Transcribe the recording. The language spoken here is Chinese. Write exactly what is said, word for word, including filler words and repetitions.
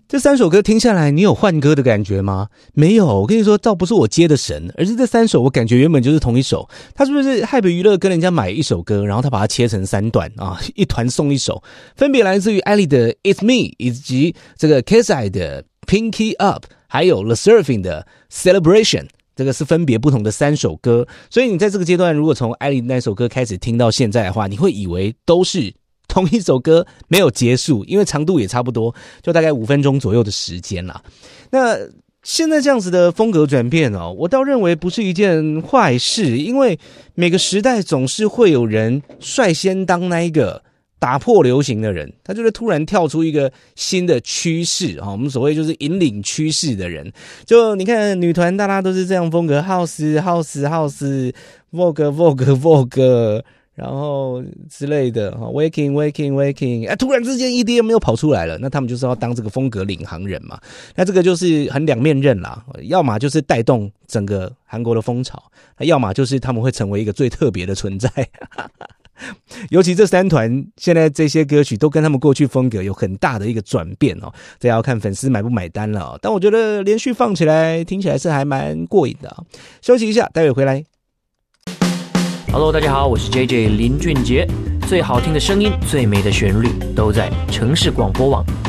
这三首歌听下来，你有换歌的感觉吗？没有，我跟你说，倒不是我接的神，而是这三首我感觉原本就是同一首。他是不是 Hype 娱乐跟人家买一首歌，然后他把它切成三段啊，一团送一首，分别来自于艾莉的 It's Me 以及这个 K S I 的 Pinky Up， 还有 The Surfing 的 Celebration。这个是分别不同的三首歌，所以你在这个阶段，如果从艾莉那首歌开始听到现在的话，你会以为都是同一首歌，没有结束，因为长度也差不多，就大概五分钟左右的时间啦。那现在这样子的风格转变哦，我倒认为不是一件坏事，因为每个时代总是会有人率先当那一个打破流行的人，他就是突然跳出一个新的趋势啊，我们所谓就是引领趋势的人。就你看女团大家都是这样风格 ，house house house，vogue vogue vogue， 然后之类的 ，waking waking waking， 哎，突然之间 E D M 又跑出来了，那他们就是要当这个风格领航人嘛。那这个就是很两面刃啦，要么就是带动整个韩国的风潮，要么就是他们会成为一个最特别的存在。尤其这三团现在这些歌曲都跟他们过去风格有很大的一个转变哦，这要看粉丝买不买单了哦。但我觉得连续放起来听起来是还蛮过瘾的哦。休息一下，待会回来。 Hello， 大家好，我是 J J 林俊杰，最好听的声音，最美的旋律，都在城市广播网